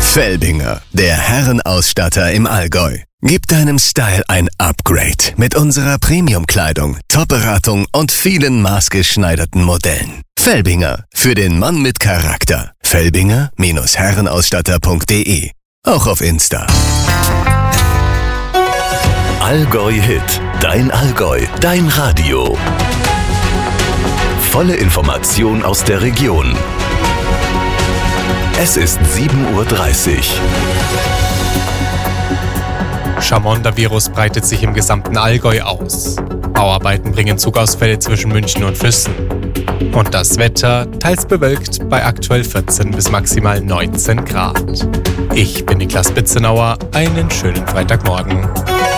Felbinger, der Herrenausstatter im Allgäu. Gib deinem Style ein Upgrade mit unserer Premium-Kleidung, Top-Beratung und vielen maßgeschneiderten Modellen. Felbinger, für den Mann mit Charakter. Felbinger-Herrenausstatter.de. Auch auf Insta. Allgäu Hit, dein Allgäu, dein Radio. Volle Information aus der Region. Es ist 7:30 Uhr. Chamonda-Virus breitet sich im gesamten Allgäu aus. Bauarbeiten bringen Zugausfälle zwischen München und Füssen. Und das Wetter teils bewölkt bei aktuell 14 bis maximal 19 Grad. Ich bin Niklas Bitzenauer, einen schönen Freitagmorgen.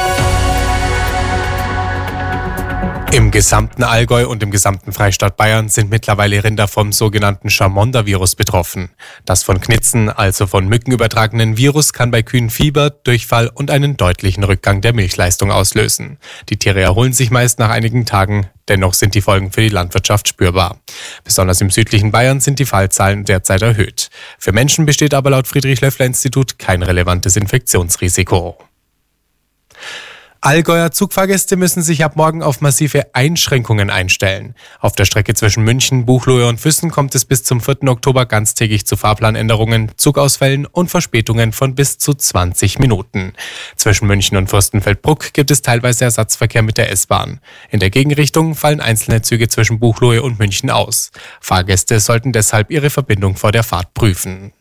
Im gesamten Allgäu und im gesamten Freistaat Bayern sind mittlerweile Rinder vom sogenannten Chamonda-Virus betroffen. Das von Knitzen, also von Mücken übertragenen Virus, kann bei Kühen Fieber, Durchfall und einen deutlichen Rückgang der Milchleistung auslösen. Die Tiere erholen sich meist nach einigen Tagen, dennoch sind die Folgen für die Landwirtschaft spürbar. Besonders im südlichen Bayern sind die Fallzahlen derzeit erhöht. Für Menschen besteht aber laut Friedrich-Löffler-Institut kein relevantes Infektionsrisiko. Allgäuer Zugfahrgäste müssen sich ab morgen auf massive Einschränkungen einstellen. Auf der Strecke zwischen München, Buchloe und Füssen kommt es bis zum 4. Oktober ganztägig zu Fahrplanänderungen, Zugausfällen und Verspätungen von bis zu 20 Minuten. Zwischen München und Fürstenfeldbruck gibt es teilweise Ersatzverkehr mit der S-Bahn. In der Gegenrichtung fallen einzelne Züge zwischen Buchloe und München aus. Fahrgäste sollten deshalb ihre Verbindung vor der Fahrt prüfen.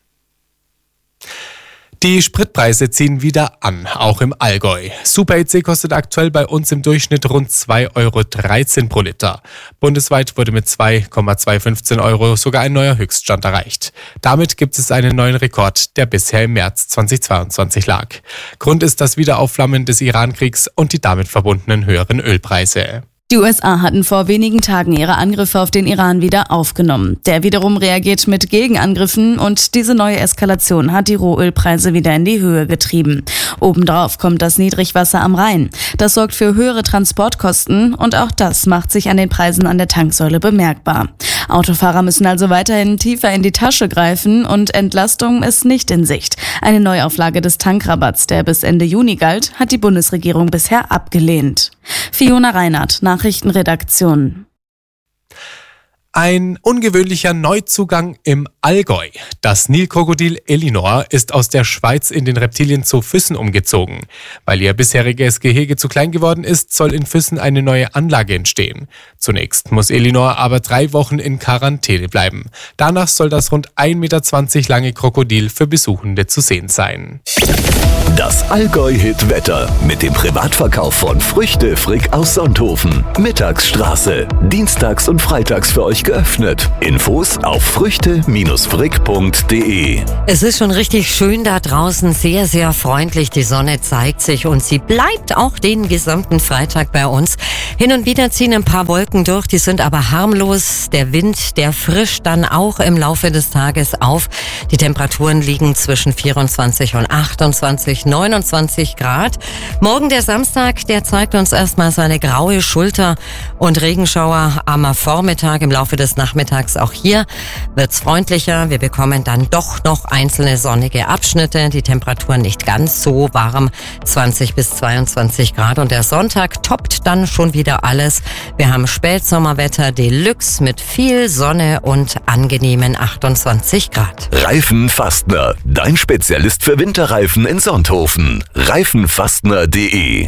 Die Spritpreise ziehen wieder an, auch im Allgäu. Super EC kostet aktuell bei uns im Durchschnitt rund 2,13 € pro Liter. Bundesweit wurde mit 2,215 € sogar ein neuer Höchststand erreicht. Damit gibt es einen neuen Rekord, der bisher im März 2022 lag. Grund ist das Wiederaufflammen des Iran-Kriegs und die damit verbundenen höheren Ölpreise. Die USA hatten vor wenigen Tagen ihre Angriffe auf den Iran wieder aufgenommen. Der wiederum reagiert mit Gegenangriffen und diese neue Eskalation hat die Rohölpreise wieder in die Höhe getrieben. Obendrauf kommt das Niedrigwasser am Rhein. Das sorgt für höhere Transportkosten und auch das macht sich an den Preisen an der Tanksäule bemerkbar. Autofahrer müssen also weiterhin tiefer in die Tasche greifen und Entlastung ist nicht in Sicht. Eine Neuauflage des Tankrabatts, der bis Ende Juni galt, hat die Bundesregierung bisher abgelehnt. Fiona Reinhardt, Nachrichtenredaktion. Ein ungewöhnlicher Neuzugang im Allgäu. Das Nilkrokodil Elinor ist aus der Schweiz in den Reptilienzoo Füssen umgezogen. Weil ihr bisheriges Gehege zu klein geworden ist, soll in Füssen eine neue Anlage entstehen. Zunächst muss Elinor aber 3 Wochen in Quarantäne bleiben. Danach soll das rund 1,20 Meter lange Krokodil für Besuchende zu sehen sein. Das Allgäu-Hit-Wetter mit dem Privatverkauf von Früchte Frick aus Sonthofen. Mittagsstraße. Dienstags und freitags für euch geöffnet. Infos auf früchte-frick.de. Es ist schon richtig schön da draußen, sehr, sehr freundlich. Die Sonne zeigt sich und sie bleibt auch den gesamten Freitag bei uns. Hin und wieder ziehen ein paar Wolken durch, die sind aber harmlos. Der Wind, der frischt dann auch im Laufe des Tages auf. Die Temperaturen liegen zwischen 24 und 28, 29 Grad. Morgen der Samstag, der zeigt uns erstmal seine graue Schulter und Regenschauer am Vormittag. Im Laufe des Nachmittags auch hier wird's freundlicher. Wir bekommen dann doch noch einzelne sonnige Abschnitte. Die Temperaturen nicht ganz so warm, 20 bis 22 Grad. Und der Sonntag toppt dann schon wieder alles. Wir haben Spätsommerwetter Deluxe mit viel Sonne und angenehmen 28 Grad. Reifenfastner, dein Spezialist für Winterreifen in Sonthofen. Reifenfastner.de.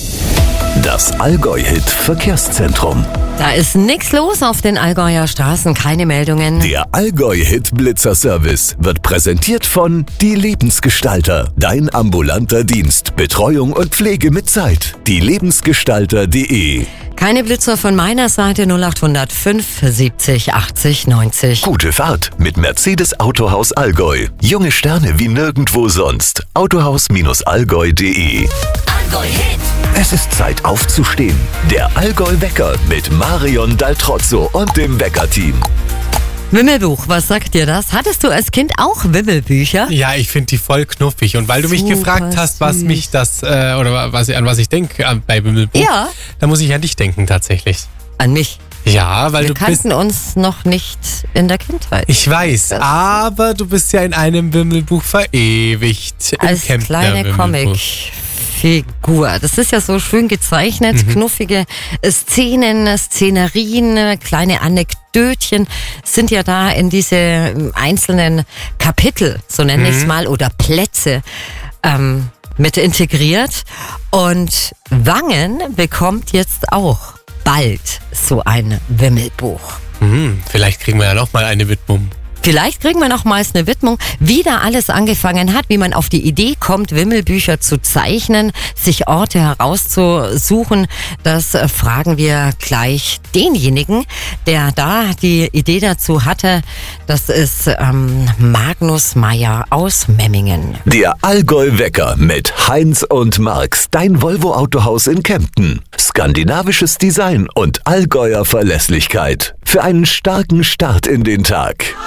Das Allgäu-Hit Verkehrszentrum. Da ist nichts los auf den Allgäuer Straßen, keine Meldungen. Der Allgäu-Hit Blitzer-Service wird präsentiert von Die Lebensgestalter. Dein ambulanter Dienst, Betreuung und Pflege mit Zeit. dielebensgestalter.de. Keine Blitzer von meiner Seite, 0805 70 80 90. Gute Fahrt mit Mercedes Autohaus Allgäu. Junge Sterne wie nirgendwo sonst. Autohaus-allgäu.de. Allgäu-Hit. Es ist Zeit aufzustehen. Der Allgäu-Wecker mit Marion Daltrozzo und dem Wecker-Team. Wimmelbuch, was sagt dir das? Hattest du als Kind auch Wimmelbücher? Ja, ich finde die voll knuffig. Und weil du mich gefragt hast, was mich das, oder an was ich denke bei Wimmelbuch, ja, da muss ich an dich denken tatsächlich. An mich? Ja, weil Wir kannten uns noch nicht in der Kindheit. Ich weiß, aber du bist ja in einem Wimmelbuch verewigt. Als kleine Comicfigur. Das ist ja so schön gezeichnet, knuffige Szenen, Szenerien, kleine Anekdötchen sind ja da in diese einzelnen Kapitel, so nenne ich es mal, oder Plätze mit integriert. Und Wangen bekommt jetzt auch bald so ein Wimmelbuch. Vielleicht kriegen wir ja noch mal eine Widmung. Vielleicht kriegen wir nochmals eine Widmung, wie da alles angefangen hat, wie man auf die Idee kommt, Wimmelbücher zu zeichnen, sich Orte herauszusuchen. Das fragen wir gleich denjenigen, der da die Idee dazu hatte. Das ist Magnus Meyer aus Memmingen. Der Allgäu-Wecker mit Heinz und Marx, dein Volvo-Autohaus in Kempten. Skandinavisches Design und Allgäuer Verlässlichkeit. Für einen starken Start in den Tag.